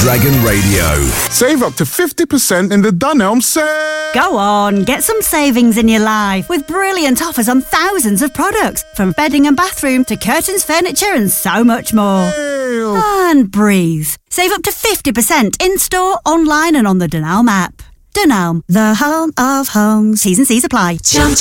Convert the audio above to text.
Dragon Radio. Save up to 50% in the Dunelm sale. Go on, get some savings in your life with brilliant offers on thousands of products, from bedding and bathroom to curtains, furniture and so much more. Sale. And breathe. Save up to 50% in-store, online and on the Dunelm app. Dunelm, the home of homes. T's and C's apply. Jump,